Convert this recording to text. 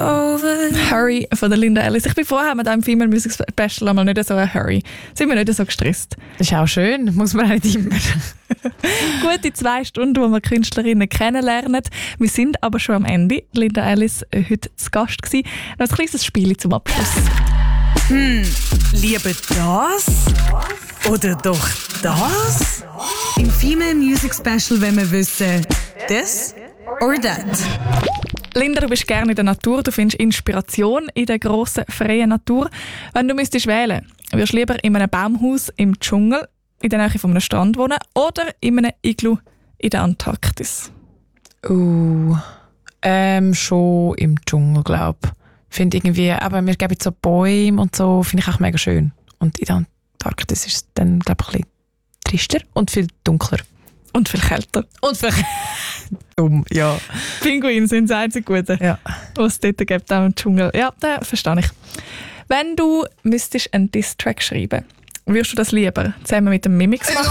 Hurry von der Linda Ellis. Ich bin vorher mit einem Female Music Special einmal nicht so ein Hurry. Sind wir nicht so gestresst. Das ist auch schön, muss man nicht immer. Gute 2 Stunden, wo wir Künstlerinnen kennenlernen. Wir sind aber schon am Ende. Linda Ellis heute zu Gast gewesen. Noch ein kleines Spiel zum Abschluss. Lieber das oder doch das? Im Female Music Special wollen wir wissen, das oder das? Linda, du bist gerne in der Natur, du findest Inspiration in der grossen, freien Natur. Wenn du müsstest wählen, würdest du lieber in einem Baumhaus im Dschungel in der Nähe von einem Strand wohnen oder in einem Iglu in der Antarktis? Schon im Dschungel, glaube ich. Finde irgendwie, aber wir geben so Bäume und so, finde ich auch mega schön. Und in der Antarktis ist es dann, glaube ich, ein bisschen trister und viel dunkler. Und viel kälter. Und viel dumm, ja. Pinguine sind das einzige Gute, Ja. was es dort gibt, auch im Dschungel. Ja, das verstehe ich. Wenn du müsstest einen Diss-Track schreiben, würdest du das lieber zusammen mit dem Mimix machen?